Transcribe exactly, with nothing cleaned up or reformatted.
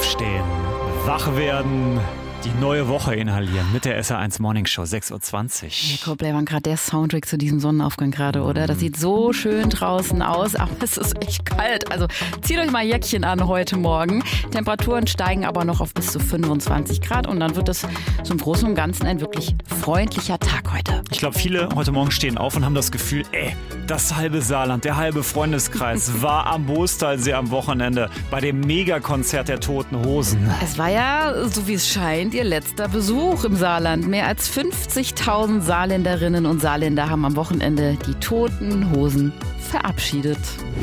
Aufstehen, wach werden, die neue Woche inhalieren mit der S R eins Morning Show, sechs Uhr zwanzig. Ja, Coldplay war gerade der Soundtrack zu diesem Sonnenaufgang gerade, oder? Das sieht so schön draußen aus, aber es ist echt kalt. Also zieht euch mal Jäckchen an heute Morgen. Temperaturen steigen aber noch auf bis zu fünfundzwanzig Grad und dann wird es so im Großen und Ganzen ein wirklich freundlicher Tag heute. Ich glaube, viele heute Morgen stehen auf und haben das Gefühl, ey, das halbe Saarland, der halbe Freundeskreis war am Boostalsee am Wochenende bei dem Megakonzert der Toten Hosen. Es war ja, so wie es scheint, ihr letzter Besuch im Saarland. Mehr als fünfzigtausend Saarländerinnen und Saarländer haben am Wochenende die Toten Hosen verabschiedet.